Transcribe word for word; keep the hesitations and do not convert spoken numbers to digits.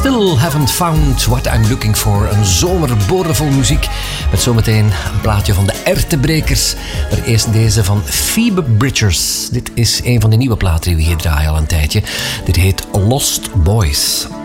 Still haven't found what I'm looking for. Een zomerboordevol muziek. Met zometeen een plaatje van de Ertebrekers. Maar eerst deze van Phoebe Bridgers. Dit is een van de nieuwe platen die we hier draaien al een tijdje. Dit heet Lost Boys.